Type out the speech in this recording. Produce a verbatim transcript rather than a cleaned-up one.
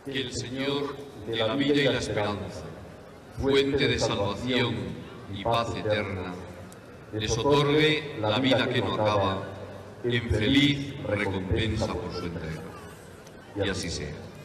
que el Señor de la vida y la esperanza, fuente de salvación y paz eterna, les otorgue la vida que no acaba en feliz recompensa por su entrega. Y así sea.